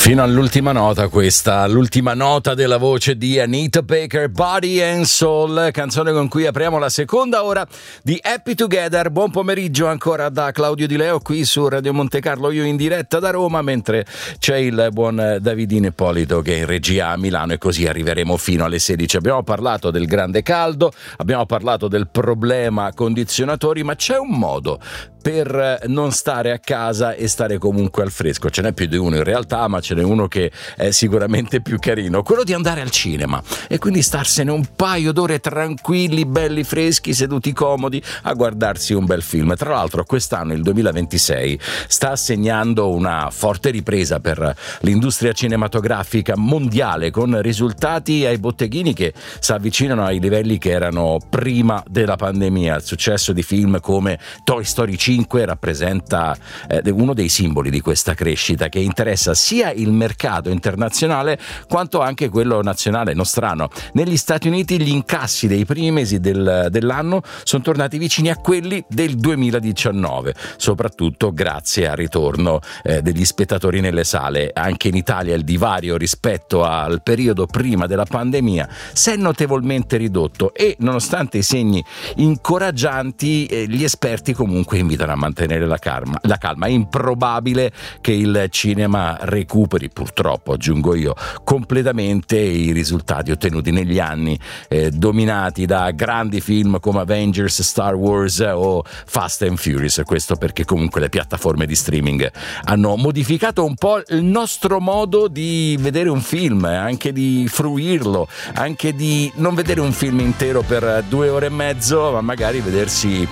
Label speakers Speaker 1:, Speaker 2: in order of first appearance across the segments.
Speaker 1: Fino all'ultima nota, questa, l'ultima nota della voce di Anita Baker, Body and Soul, canzone con cui apriamo la seconda ora di Happy Together. Buon pomeriggio ancora da Claudio Di Leo qui su Radio Monte Carlo, io in diretta da Roma, mentre c'è il buon Davidino Ippolito che è in regia a Milano, e così arriveremo fino alle 16. Abbiamo parlato del grande caldo, abbiamo parlato del problema condizionatori, ma c'è un modo per non stare a casa e stare comunque al fresco. Ce n'è più di uno in realtà, ma ce n'è uno che è sicuramente più carino, quello di andare al cinema e quindi starsene un paio d'ore tranquilli, belli freschi, seduti comodi a guardarsi un bel film. Tra l'altro quest'anno, il 2026, sta segnando una forte ripresa per l'industria cinematografica mondiale, con risultati ai botteghini che si avvicinano ai livelli che erano prima della pandemia. Il successo di film come Toy Story 5 rappresenta uno dei simboli di questa crescita che interessa sia il mercato internazionale quanto anche quello nazionale nostrano. Negli Stati Uniti gli incassi dei primi mesi dell'anno sono tornati vicini a quelli del 2019, soprattutto grazie al ritorno degli spettatori nelle sale. Anche in Italia il divario rispetto al periodo prima della pandemia si è notevolmente ridotto e, nonostante i segni incoraggianti, gli esperti comunque invitano a mantenere la calma. È improbabile che il cinema recuperi, purtroppo aggiungo io, completamente i risultati ottenuti negli anni dominati da grandi film come Avengers, Star Wars o Fast and Furious. Questo perché comunque le piattaforme di streaming hanno modificato un po' il nostro modo di vedere un film, anche di fruirlo, anche di non vedere un film intero per 2 ore e mezzo, ma magari vedersi,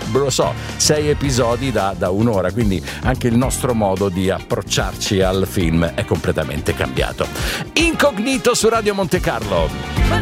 Speaker 1: 6 episodi da un'ora. Quindi anche il nostro modo di approcciarci al film è completamente cambiato. Incognito su Radio Monte Carlo.